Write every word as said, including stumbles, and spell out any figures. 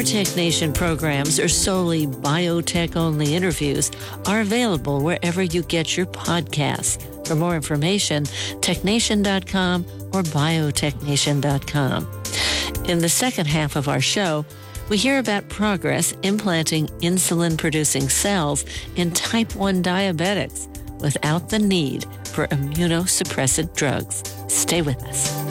Biotech Nation programs or solely biotech-only interviews are available wherever you get your podcasts. For more information, tech nation dot com or biotech nation dot com. In the second half of our show, we hear about progress implanting insulin-producing cells in type one diabetics without the need for immunosuppressant drugs. Stay with us.